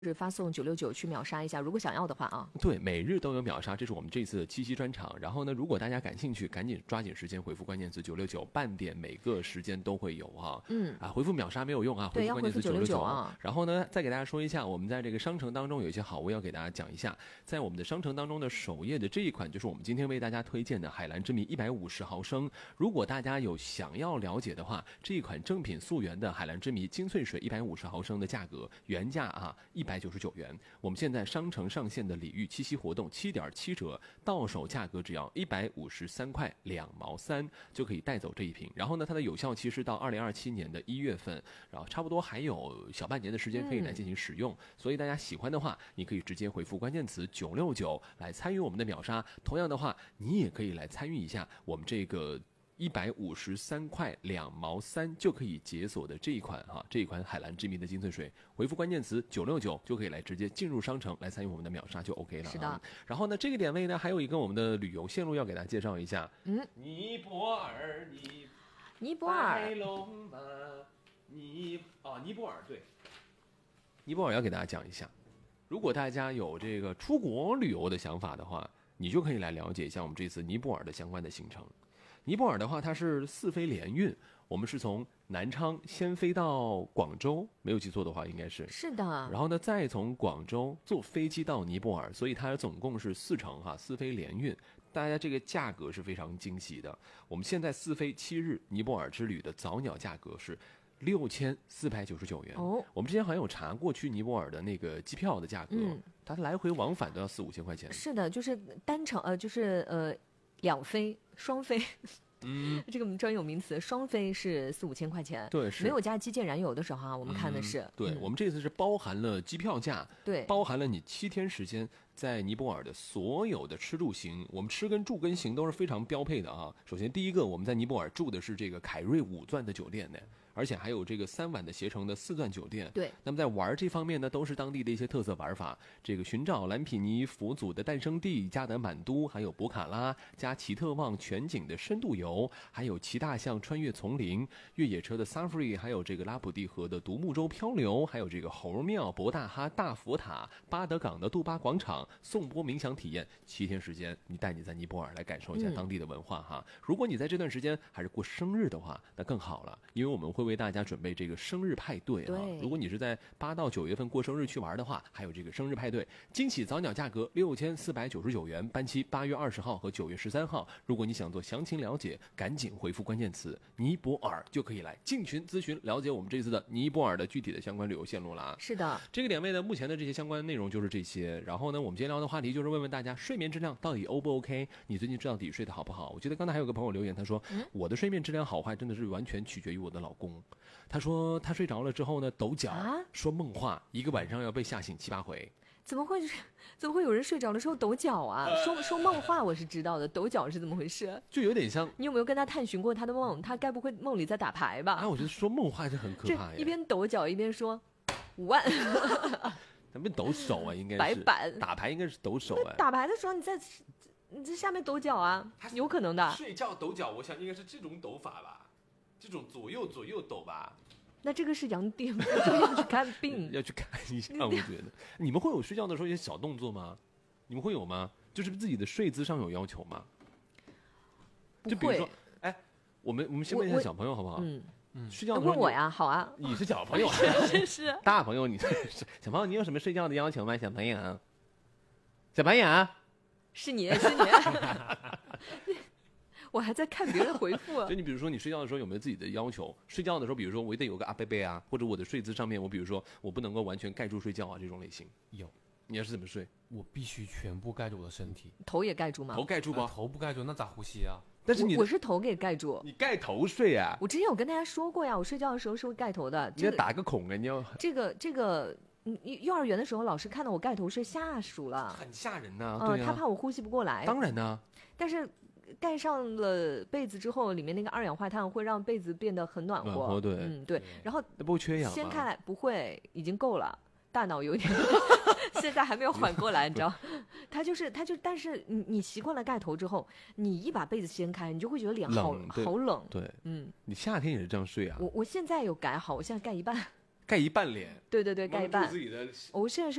是发送969去秒杀一下，如果想要的话啊。 对，每日都有秒杀，这是我们这次的七夕专场。然后呢，如果大家感兴趣，赶紧抓紧时间回复关键词969，半点每个时间都会有哈。回复秒杀没有用啊，回复关键词969啊。然后呢，再给大家说一下，我们在这个商城当中有一些好物要给大家讲一下。在我们的商城当中的首页的这一款，就是我们今天为大家推荐的海蓝之谜150毫升。如果大家有想要了解的话，这一款正品溯源的海蓝之谜精粹水150毫升的价格原价啊199元。我们现在商城上线的礼遇七夕活动7.7折，到手价格只要153块2毛3就可以带走这一瓶。然后呢，它的有效期是到2027年的1月份，然后差不多还有小半年的时间可以来进行使用。所以大家喜欢的话，你可以直接回复关键词969来参与我们的秒杀。同样的话，你也可以来参与一下我们这个153块2毛3就可以解锁的这一款海蓝之谜的精粹水，回复关键词969就可以来直接进入商城来参与我们的秒杀就 OK 了。 是的。 然后呢，这个点位呢还有一个我们的旅游线路要给大家介绍一下。尼泊尔，尼泊尔对，尼泊尔要给大家讲一下。如果大家有这个出国旅游的想法的话，你就可以来了解一下我们这次尼泊尔的相关的行程。尼泊尔的话，它是4飞联运，我们是从南昌先飞到广州，没有记错的话应该是。 是的。 然后呢，再从广州坐飞机到尼泊尔，所以它总共是4程4飞联运。大家这个价格是非常惊喜的。我们现在4飞7日尼泊尔之旅的早鸟价格是6499元。我们之前好像有查过去尼泊尔的那个机票的价格，它来回往返都要4-5千块钱。 是的，就是单程2飞双飞，这个专有名词，双飞是4-5千块钱。 对，是没有加机械燃油的时候我们看的是。 对，我们这次是包含了机票价， 对， 包含了你7天时间在尼泊尔的所有的吃住行。我们吃跟住跟行都是非常标配的啊。首先第一个，我们在尼泊尔住的是这个凯瑞5钻的酒店呢，而且还有这个3晚的携程的4钻酒店。 对， 那么在玩这方面呢，都是当地的一些特色玩法，这个寻找蓝毗尼佛祖的诞生地加德满都，还有博卡拉加奇特旺全景的深度游，还有骑大象穿越丛林、越野车的 Safari， 还有这个拉普蒂河的独木舟漂流，还有这个猴庙、博大哈大佛塔、巴德港的杜巴广场、颂钵冥想体验。7天时间，带你在尼泊尔来感受一下当地的文化哈。如果你在这段时间还是过生日的话，那更好了，因为我们会为大家准备这个生日派对啊。如果你是在8到9月份过生日去玩的话，还有这个生日派对，惊喜早鸟价格6499元，班期8月20号和9月13号。如果你想做详情了解，赶紧回复关键词尼泊尔就可以来进群咨询了解我们这次的尼泊尔的具体的相关旅游线路了啊。 是的， 这个点位呢，目前的这些相关内容就是这些。然后呢，我们今天聊的话题就是问问大家睡眠质量到底 O 不 OK？ 你最近到底睡得好不好？我记得刚才还有个朋友留言，他说我的睡眠质量好坏真的是完全取决于我的老公。他说他睡着了之后呢，抖脚，说梦话，一个晚上要被吓醒7、8回。 怎么会有人睡着的时候抖脚啊？说梦话我是知道的，抖脚是怎么回事？ 就有点像， 你有没有跟他探寻过他的梦？他该不会梦里在打牌吧？ 我觉得说梦话是很可怕呀， 一边抖脚一边说5万。 咱们抖手啊，应该是白板打牌应该是抖手啊。 打牌的时候你在下面抖脚啊，有可能的。 睡觉抖脚，我想应该是这种抖法吧，这种左右抖吧。 那这个是羊癫，要去看病， 要去看一下。我觉得你们会有睡觉的时候一些小动作吗？你们会有吗？就是自己的睡姿上有要求吗？就比如说，我们先问一下小朋友好不好？睡觉的时候问我呀，好啊。 你是小朋友， 是大朋友，你是小朋友，你有什么睡觉的要求吗？小朋友， 是你。我还在看别人回复。 就你比如说，你睡觉的时候有没有自己的要求？睡觉的时候，比如说我得有个阿贝贝啊，或者我的睡姿上面，我比如说我不能够完全盖住睡觉啊，这种类型。 有， 你要是怎么睡？ 我必须全部盖住我的身体。 头也盖住吗？ 头盖住吧？ 头不盖住那咋呼吸啊？ 但是我是头给盖住。 你盖头睡啊？ 我之前有跟大家说过呀，我睡觉的时候是会盖头的。 你要打个孔啊！你要这个。幼儿园的时候，老师看到我盖头睡吓熟了， 很吓人呐。对啊， 他怕我呼吸不过来。 当然呢。 但是盖上了被子之后，里面那个2氧化碳会让被子变得很暖和。 对， 对。然后不会缺氧。 掀开来不会，已经够了。大脑有点现在还没有缓过来，你知道？但是你习惯了盖头之后，你一把被子掀开，你就会觉得脸好冷。 对，你夏天也是这样睡啊？ 我现在有改好，我现在盖一半。 盖一半脸， 对对对，盖一半。 自己的。 我现在是